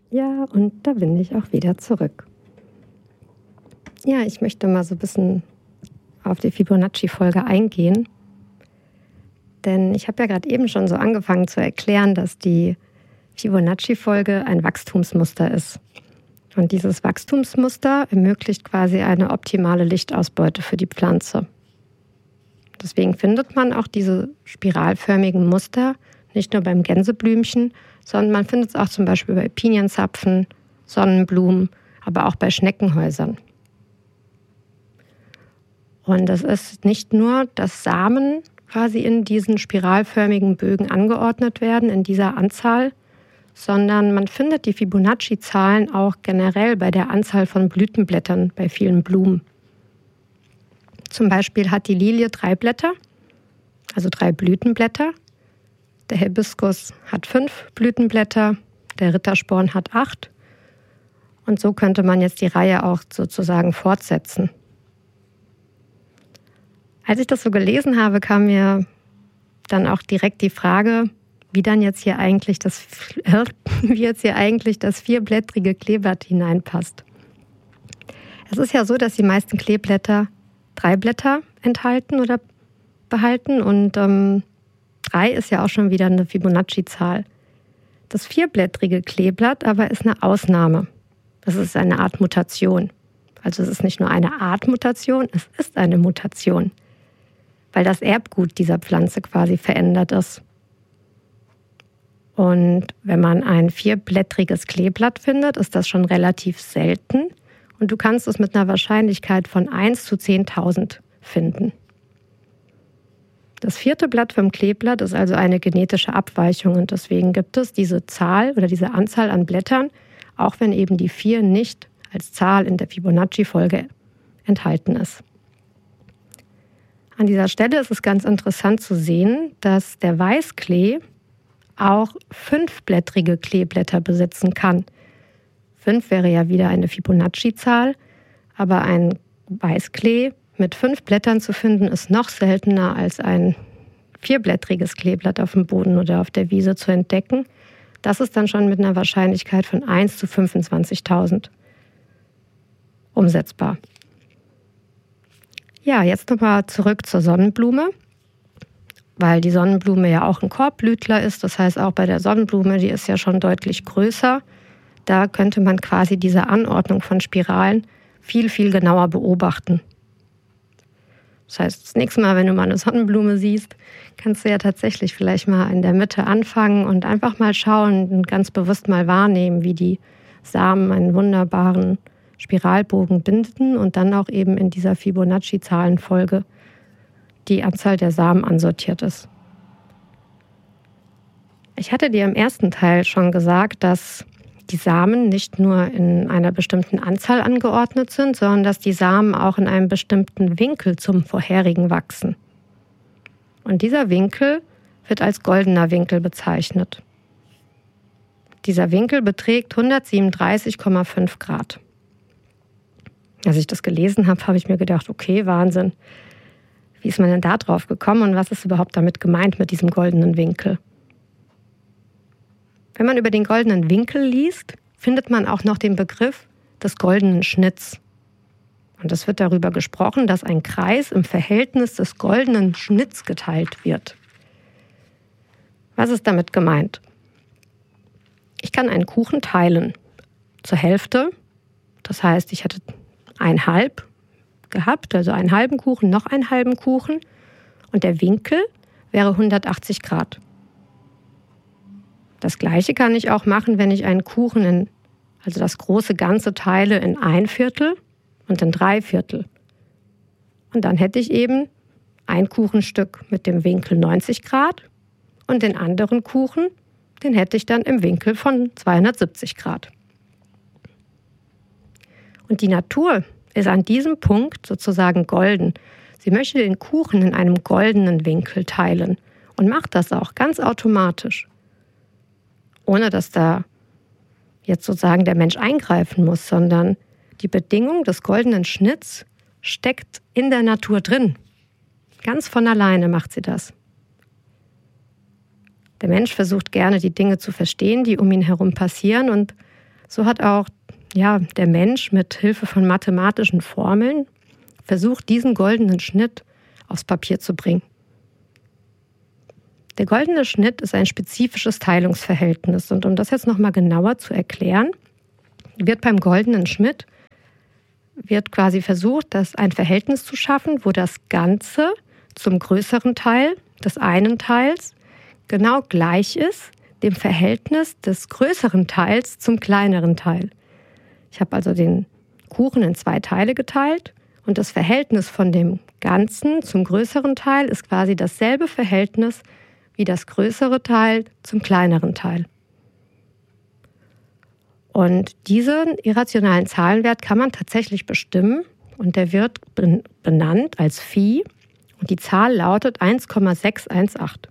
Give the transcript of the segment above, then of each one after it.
Ja, und da bin ich auch wieder zurück. Ja, ich möchte mal so ein bisschen auf die Fibonacci-Folge eingehen. Denn ich habe ja gerade eben schon so angefangen zu erklären, dass die Fibonacci-Folge ein Wachstumsmuster ist. Und dieses Wachstumsmuster ermöglicht quasi eine optimale Lichtausbeute für die Pflanze. Deswegen findet man auch diese spiralförmigen Muster nicht nur beim Gänseblümchen, sondern man findet es auch zum Beispiel bei Pinienzapfen, Sonnenblumen, aber auch bei Schneckenhäusern. Und es ist nicht nur, dass Samen quasi in diesen spiralförmigen Bögen angeordnet werden, in dieser Anzahl, sondern man findet die Fibonacci-Zahlen auch generell bei der Anzahl von Blütenblättern bei vielen Blumen. Zum Beispiel hat die Lilie 3 Blätter, also 3 Blütenblätter. Der Hibiskus hat 5 Blütenblätter, der Rittersporn hat 8. Und so könnte man jetzt die Reihe auch sozusagen fortsetzen. Als ich das so gelesen habe, kam mir dann auch direkt die Frage, wie jetzt hier eigentlich das vierblättrige Kleeblatt hineinpasst. Es ist ja so, dass die meisten Kleeblätter 3 Blätter enthalten oder behalten und 3 ist ja auch schon wieder eine Fibonacci-Zahl. Das vierblättrige Kleeblatt aber ist eine Ausnahme. Das ist eine Art Mutation. Also es ist nicht nur eine Art Mutation, es ist eine Mutation, weil das Erbgut dieser Pflanze quasi verändert ist. Und wenn man ein vierblättriges Kleeblatt findet, ist das schon relativ selten. Und du kannst es mit einer Wahrscheinlichkeit von 1 zu 10.000 finden. Das 4. Blatt vom Kleeblatt ist also eine genetische Abweichung. Und deswegen gibt es diese Zahl oder diese Anzahl an Blättern, auch wenn eben die 4 nicht als Zahl in der Fibonacci-Folge enthalten ist. An dieser Stelle ist es ganz interessant zu sehen, dass der Weißklee auch 5-blättrige Kleeblätter besitzen kann. 5 wäre ja wieder eine Fibonacci-Zahl, aber ein Weißklee mit 5 Blättern zu finden, ist noch seltener als ein 4-blättriges Kleeblatt auf dem Boden oder auf der Wiese zu entdecken. Das ist dann schon mit einer Wahrscheinlichkeit von 1 zu 25.000 umsetzbar. Ja, jetzt nochmal zurück zur Sonnenblume, weil die Sonnenblume ja auch ein Korbblütler ist. Das heißt, auch bei der Sonnenblume, die ist ja schon deutlich größer. Da könnte man quasi diese Anordnung von Spiralen viel, viel genauer beobachten. Das heißt, das nächste Mal, wenn du mal eine Sonnenblume siehst, kannst du ja tatsächlich vielleicht mal in der Mitte anfangen und einfach mal schauen und ganz bewusst mal wahrnehmen, wie die Samen einen wunderbaren Spiralbogen binden und dann auch eben in dieser Fibonacci-Zahlenfolge die Anzahl der Samen ansortiert ist. Ich hatte dir im ersten Teil schon gesagt, dass die Samen nicht nur in einer bestimmten Anzahl angeordnet sind, sondern dass die Samen auch in einem bestimmten Winkel zum vorherigen wachsen. Und dieser Winkel wird als goldener Winkel bezeichnet. Dieser Winkel beträgt 137,5 Grad. Als ich das gelesen habe, habe ich mir gedacht, okay, Wahnsinn. Wie ist man denn da drauf gekommen und was ist überhaupt damit gemeint mit diesem goldenen Winkel? Wenn man über den goldenen Winkel liest, findet man auch noch den Begriff des goldenen Schnitts. Und es wird darüber gesprochen, dass ein Kreis im Verhältnis des goldenen Schnitts geteilt wird. Was ist damit gemeint? Ich kann einen Kuchen teilen zur Hälfte. Das heißt, ich hatte 1/2 gehabt, also einen halben Kuchen, noch einen halben Kuchen. Und der Winkel wäre 180 Grad. Das Gleiche kann ich auch machen, wenn ich einen Kuchen also das große Ganze teile in 1/4 und in 3/4. Und dann hätte ich eben ein Kuchenstück mit dem Winkel 90 Grad und den anderen Kuchen, den hätte ich dann im Winkel von 270 Grad. Und die Natur ist an diesem Punkt sozusagen golden. Sie möchte den Kuchen in einem goldenen Winkel teilen und macht das auch ganz automatisch, ohne dass da jetzt sozusagen der Mensch eingreifen muss, sondern die Bedingung des goldenen Schnitts steckt in der Natur drin. Ganz von alleine macht sie das. Der Mensch versucht gerne, die Dinge zu verstehen, die um ihn herum passieren, und So hat auch der Mensch mit Hilfe von mathematischen Formeln versucht, diesen goldenen Schnitt aufs Papier zu bringen. Der goldene Schnitt ist ein spezifisches Teilungsverhältnis. Und um das jetzt nochmal genauer zu erklären, wird beim goldenen Schnitt quasi versucht, das ein Verhältnis zu schaffen, wo das Ganze zum größeren Teil des einen Teils genau gleich ist dem Verhältnis des größeren Teils zum kleineren Teil. Ich habe also den Kuchen in 2 Teile geteilt und das Verhältnis von dem Ganzen zum größeren Teil ist quasi dasselbe Verhältnis wie das größere Teil zum kleineren Teil. Und diesen irrationalen Zahlenwert kann man tatsächlich bestimmen und der wird benannt als Phi und die Zahl lautet 1,618.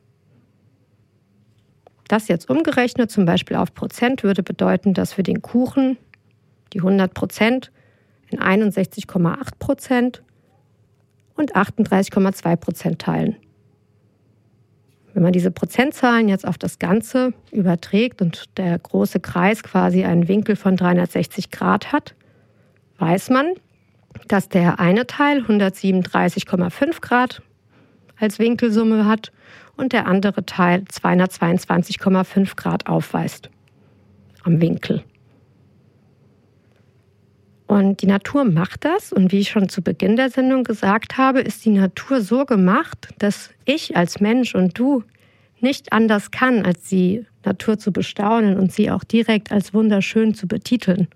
Das jetzt umgerechnet, zum Beispiel auf Prozent, würde bedeuten, dass wir den Kuchen, die 100%, in 61,8% und 38,2% teilen. Wenn man diese Prozentzahlen jetzt auf das Ganze überträgt und der große Kreis quasi einen Winkel von 360 Grad hat, weiß man, dass der eine Teil 137,5 Grad als Winkelsumme hat und der andere Teil 222,5 Grad aufweist am Winkel. Und die Natur macht das. Und wie ich schon zu Beginn der Sendung gesagt habe, ist die Natur so gemacht, dass ich als Mensch und du nicht anders kann, als die Natur zu bestaunen und sie auch direkt als wunderschön zu betiteln.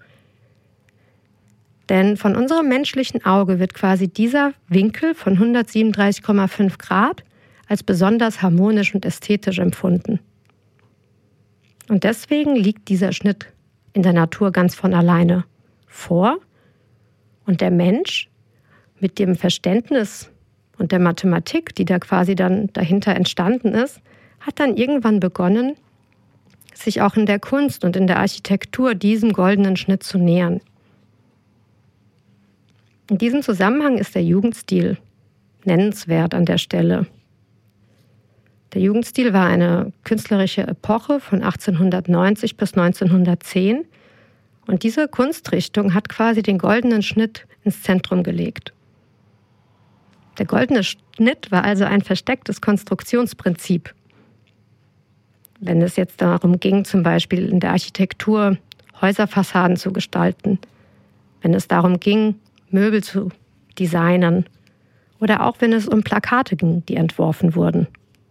Denn von unserem menschlichen Auge wird quasi dieser Winkel von 137,5 Grad als besonders harmonisch und ästhetisch empfunden. Und deswegen liegt dieser Schnitt in der Natur ganz von alleine vor und der Mensch mit dem Verständnis und der Mathematik, die da quasi dann dahinter entstanden ist, hat dann irgendwann begonnen, sich auch in der Kunst und in der Architektur diesem goldenen Schnitt zu nähern. In diesem Zusammenhang ist der Jugendstil nennenswert an der Stelle. Der Jugendstil war eine künstlerische Epoche von 1890 bis 1910 und diese Kunstrichtung hat quasi den goldenen Schnitt ins Zentrum gelegt. Der goldene Schnitt war also ein verstecktes Konstruktionsprinzip. Wenn es jetzt darum ging, zum Beispiel in der Architektur Häuserfassaden zu gestalten, wenn es darum ging, Möbel zu designen oder auch wenn es um Plakate ging, die entworfen wurden.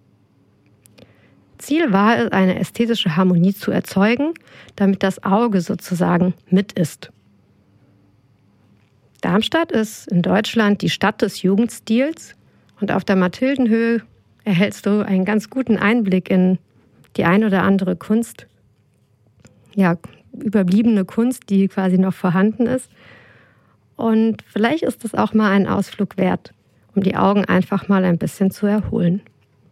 Ziel war es, eine ästhetische Harmonie zu erzeugen, damit das Auge sozusagen mit ist. Darmstadt ist in Deutschland die Stadt des Jugendstils und auf der Mathildenhöhe erhältst du einen ganz guten Einblick in die ein oder andere Kunst, überbliebene Kunst, die quasi noch vorhanden ist. Und vielleicht ist es auch mal ein Ausflug wert, um die Augen einfach mal ein bisschen zu erholen.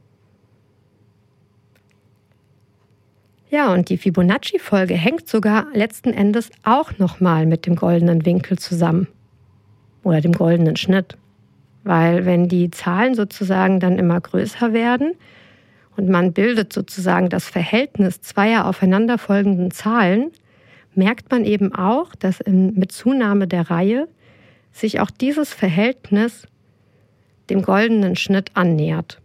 Ja, und die Fibonacci-Folge hängt sogar letzten Endes auch nochmal mit dem goldenen Winkel zusammen oder dem goldenen Schnitt. Weil wenn die Zahlen sozusagen dann immer größer werden und man bildet sozusagen das Verhältnis zweier aufeinanderfolgenden Zahlen, merkt man eben auch, dass mit Zunahme der Reihe sich auch dieses Verhältnis dem goldenen Schnitt annähert.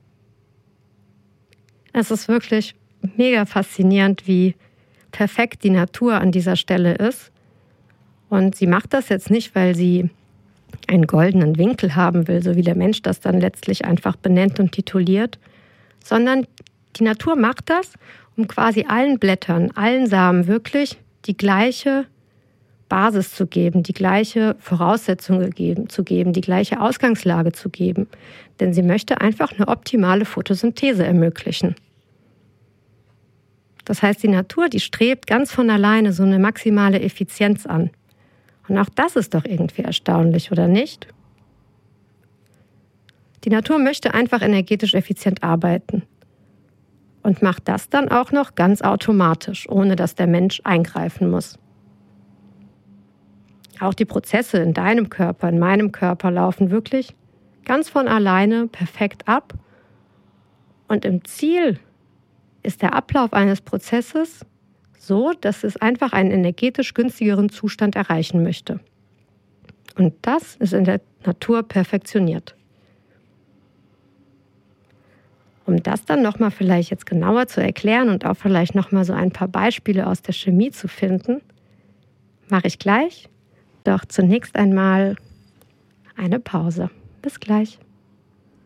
Es ist wirklich mega faszinierend, wie perfekt die Natur an dieser Stelle ist. Und sie macht das jetzt nicht, weil sie einen goldenen Winkel haben will, so wie der Mensch das dann letztlich einfach benennt und tituliert, sondern die Natur macht das, um quasi allen Blättern, allen Samen wirklich die gleiche Basis zu geben, die gleiche Voraussetzungen zu geben, die gleiche Ausgangslage zu geben. Denn sie möchte einfach eine optimale Photosynthese ermöglichen. Das heißt, die Natur, die strebt ganz von alleine so eine maximale Effizienz an. Und auch das ist doch irgendwie erstaunlich, oder nicht? Die Natur möchte einfach energetisch effizient arbeiten und macht das dann auch noch ganz automatisch, ohne dass der Mensch eingreifen muss. Auch die Prozesse in deinem Körper, in meinem Körper laufen wirklich ganz von alleine perfekt ab. Und im Ziel ist der Ablauf eines Prozesses so dass es einfach einen energetisch günstigeren Zustand erreichen möchte. Und das ist in der Natur perfektioniert. Um das dann nochmal vielleicht jetzt genauer zu erklären und auch vielleicht nochmal so ein paar Beispiele aus der Chemie zu finden, mache ich gleich. Doch zunächst einmal eine Pause. Bis gleich.